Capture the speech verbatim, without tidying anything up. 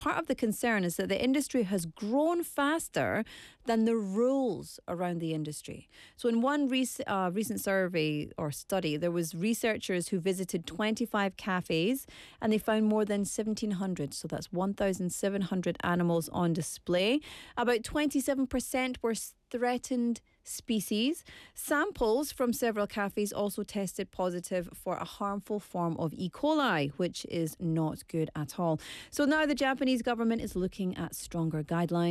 Part of the concern is that the industry has grown faster than the rules around the industry. So in one rec- uh, recent survey or study, there was researchers who visited twenty-five cafes and they found more than seventeen hundred, so that's one thousand seven hundred animals on display. About twenty-seven percent were threatened species. Samples from several cafes also tested positive for a harmful form of E. coli, which is not good at all. So now the Japanese government is looking at stronger guidelines.